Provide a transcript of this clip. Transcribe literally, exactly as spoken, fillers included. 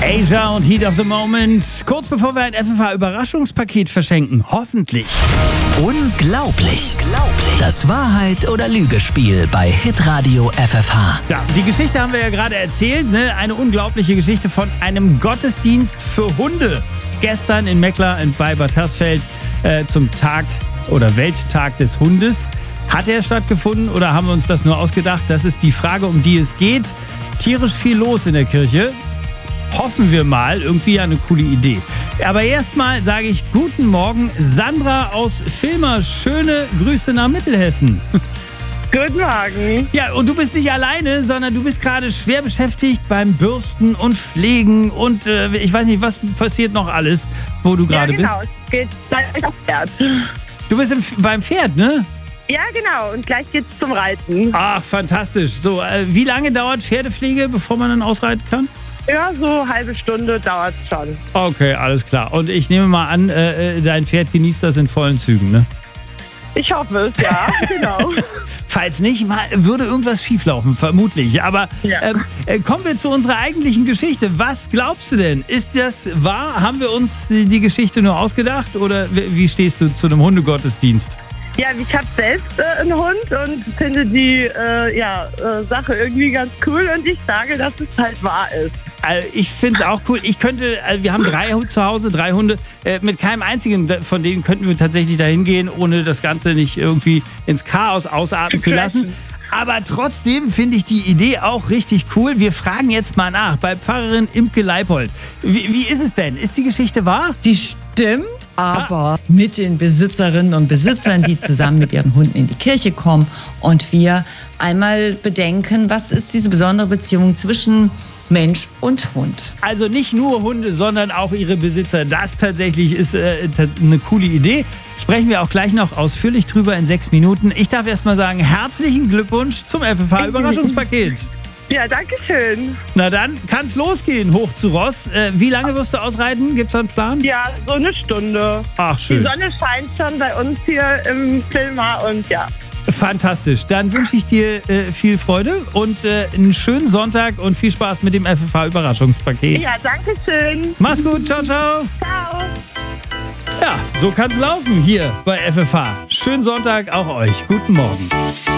Asia und Heat of the Moment. Kurz bevor wir ein F F H-Überraschungspaket verschenken. Hoffentlich. Unglaublich. Das Wahrheit- oder Lügespiel bei Hitradio F F H. Ja, die Geschichte haben wir ja gerade erzählt. Ne? Eine unglaubliche Geschichte von einem Gottesdienst für Hunde. Gestern in Meckler bei Bad Hersfeld äh, zum Tag oder Welttag des Hundes. Hat er stattgefunden oder haben wir uns das nur ausgedacht? Das ist die Frage, um die es geht. Tierisch viel los in der Kirche. Hoffen wir mal, irgendwie eine coole Idee. Aber erstmal sage ich guten Morgen, Sandra aus Villmer. Schöne Grüße nach Mittelhessen. Guten Morgen. Ja, und du bist nicht alleine, sondern du bist gerade schwer beschäftigt beim Bürsten und Pflegen und äh, ich weiß nicht, was passiert noch alles, wo du gerade ja, genau. bist. Es geht gleich aufs Pferd. Du bist im, beim Pferd, ne? Ja, genau. Und gleich geht's zum Reiten. Ach, fantastisch. So, äh, wie lange dauert Pferdepflege, bevor man dann ausreiten kann? Ja, so eine halbe Stunde dauert's schon. Okay, alles klar. Und ich nehme mal an, äh, dein Pferd genießt das in vollen Zügen, ne? Ich hoffe es, ja, genau. Falls nicht, mal, würde irgendwas schieflaufen, vermutlich. Aber Ja. ähm, äh, kommen wir zu unserer eigentlichen Geschichte. Was glaubst du denn? Ist das wahr? Haben wir uns die Geschichte nur ausgedacht? Oder wie stehst du zu einem Hundegottesdienst? Ja, ich habe selbst äh, einen Hund und finde die äh, ja, äh, Sache irgendwie ganz cool und ich sage, dass es halt wahr ist. Also ich finde es auch cool. Ich könnte, also wir haben drei zu Hause, drei Hunde. Äh, mit keinem einzigen von denen könnten wir tatsächlich dahin gehen, ohne das Ganze nicht irgendwie ins Chaos ausarten zu lassen. Aber trotzdem finde ich die Idee auch richtig cool. Wir fragen jetzt mal nach bei Pfarrerin Imke Leipold. Wie, wie ist es denn? Ist die Geschichte wahr? Die stimmt, aber mit den Besitzerinnen und Besitzern, die zusammen mit ihren Hunden in die Kirche kommen und wir einmal bedenken, was ist diese besondere Beziehung zwischen Mensch und Hund. Also nicht nur Hunde, sondern auch ihre Besitzer. Das tatsächlich ist äh, eine coole Idee. Sprechen wir auch gleich noch ausführlich drüber in sechs Minuten. Ich darf erst mal sagen, herzlichen Glückwunsch zum F F H-Überraschungspaket. Ja, danke schön. Na dann kann's losgehen, hoch zu Ross. Äh, wie lange wirst du ausreiten? Gibt's da einen Plan? Ja, so eine Stunde. Ach, Die schön. Sonne scheint schon bei uns hier im Villmer und ja. Fantastisch. Dann wünsche ich dir äh, viel Freude und äh, einen schönen Sonntag und viel Spaß mit dem F F H-Überraschungspaket. Ja, danke schön. Mach's gut. Ciao, ciao. Ciao. Ja, so kann's laufen hier bei F F H. Schönen Sonntag auch euch. Guten Morgen.